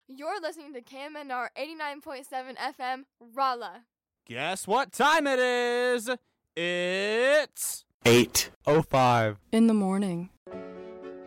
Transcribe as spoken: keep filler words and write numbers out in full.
You're listening to K M N R eighty-nine point seven F M, Rolla. Guess what time it is? It's eight oh five in the morning.